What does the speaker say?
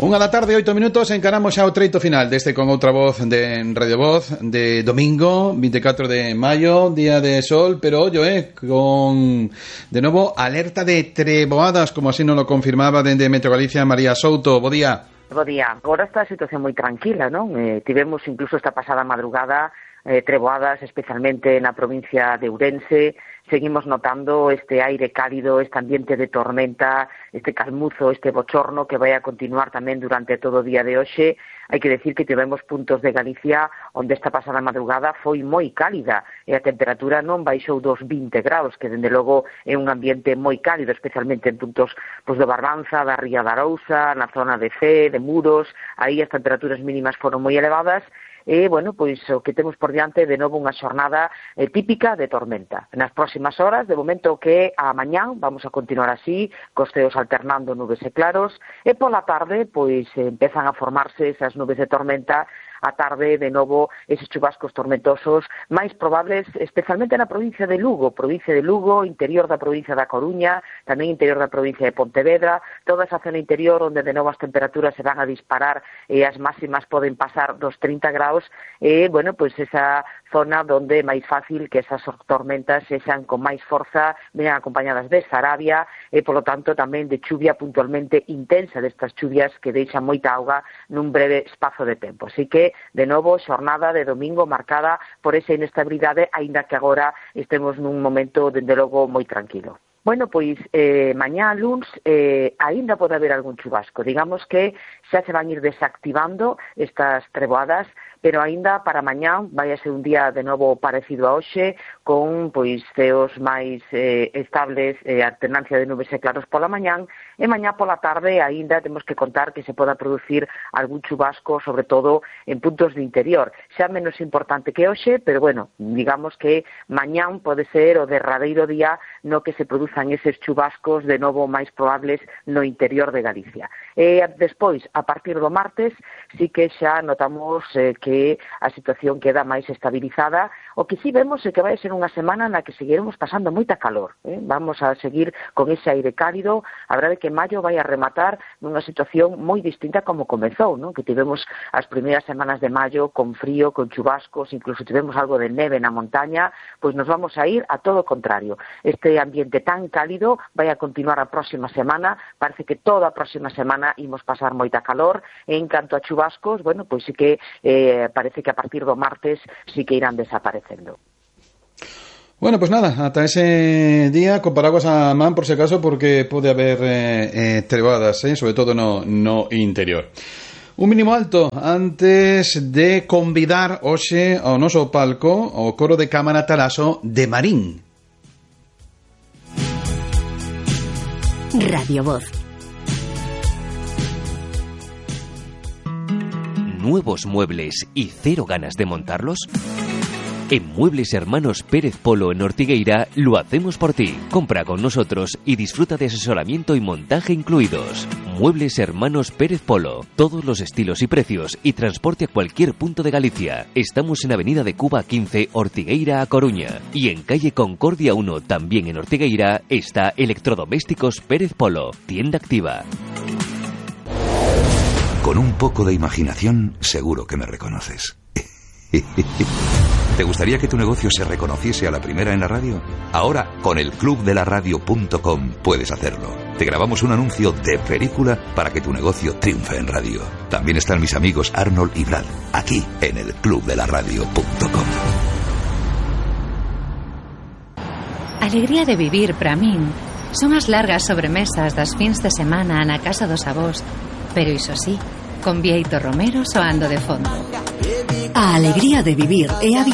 Unha da tarde, 8 minutos, encaramos xa o treito final deste Con Outra Voz de Radio Voz de domingo, 24 de maio, día de sol, pero ollo, con de novo alerta de treboadas, como así nos lo confirmaba dende Meteo Galicia María Souto. Bo día. Bo día. Agora está a situación moi tranquila, non? Tivemos incluso esta pasada madrugada treboadas, especialmente na provincia de Ourense. Seguimos notando este aire cálido, este ambiente de tormenta, este calmuzo, este bochorno que vai a continuar tamén durante todo o día de hoxe. Hai que decir que tivemos puntos de Galicia onde esta pasada madrugada foi moi cálida e a temperatura non baixou dos 20 graus, que dende logo é un ambiente moi cálido, especialmente en puntos de Barbanza, da Ría da Arousa, na zona de Cee, de Muros. Aí as temperaturas mínimas foron moi elevadas. E, bueno, pois o que temos por diante de novo unha xornada típica de tormenta. Nas próximas horas, de momento que a mañán, vamos a continuar así, cos ceos alternando nubes e claros, e pola tarde, pois empezan a formarse esas nubes de tormenta. A tarde, de novo, eses chubascos tormentosos máis probables, especialmente na provincia de Lugo, interior da provincia da Coruña, tamén interior da provincia de Pontevedra, toda esa zona interior onde de novo as temperaturas se van a disparar e as máximas poden pasar dos 30 graus, e, bueno, pois esa zona onde é máis fácil que esas tormentas sexan con máis forza, veñan acompañadas de sarabia e, polo tanto, tamén de chuvia puntualmente intensa, destas chuvias que deixan moita auga nun breve espazo de tempo. Así que, de novo, xornada de domingo marcada por esa inestabilidade, aínda que agora estemos nun momento, dende logo, moi tranquilo. Bueno, pois, mañá luns, aínda pode haber algún chubasco. Digamos que xa se van ir desactivando estas treboadas, pero aínda para mañá vai a ser un día de novo parecido a hoxe, con pois ceos máis estables, alternancia de nubes e claros pola mañán, e mañá pola tarde aínda temos que contar que se poda producir algún chubasco, sobre todo en puntos de interior. Xa menos importante que hoxe, pero bueno, digamos que mañán pode ser o derradeiro día no que se produzan eses chubascos de novo máis probables no interior de Galicia. E despois, a partir do martes, sí que xa notamos que a situación queda máis estabilizada. O que sí vemos é que vai ser unha semana na que seguiremos pasando moita calor. Vamos a seguir con ese aire cálido. A verdade é que maio vai a rematar nunha situación moi distinta como comezou, non? Que tivemos as primeiras semanas de maio con frío, con chubascos, incluso tivemos algo de neve na montaña. Pois nos vamos a ir a todo o contrario. Este ambiente tan cálido vai a continuar a próxima semana. Parece que toda a próxima semana imos pasar moita calor. E en canto a chubascos, bueno, pois sí que parece que a partir do martes sí que irán desaparecendo. Bueno, pues nada, ata ese día con paraguas a man por si acaso, porque pode haber treboadas, sobre todo no interior. Un mínimo alto antes de convidar hoxe ao noso palco o coro de Cámara Talaso de Marín. Radio Voz. ¿Nuevos muebles y cero ganas de montarlos? En Muebles Hermanos Pérez Polo en Ortigueira lo hacemos por ti. Compra con nosotros y disfruta de asesoramiento y montaje incluidos. Muebles Hermanos Pérez Polo. Todos los estilos y precios y transporte a cualquier punto de Galicia. Estamos en Avenida de Cuba 15, Ortigueira a Coruña. Y en calle Concordia 1, también en Ortigueira, está Electrodomésticos Pérez Polo. Tienda activa. Con un poco de imaginación, seguro que me reconoces. ¿Te gustaría que tu negocio se reconociese a la primera en la radio? Ahora, con el clubdelaradio.com puedes hacerlo. Te grabamos un anuncio de película para que tu negocio triunfe en radio. También están mis amigos Arnold y Brad, aquí en el clubdelaradio.com. Alegría de vivir para min son as largas sobremesas das fins de semana na casa dos avós, pero iso sí, con Bieito Romero soando de fondo. A alegría de vivir é a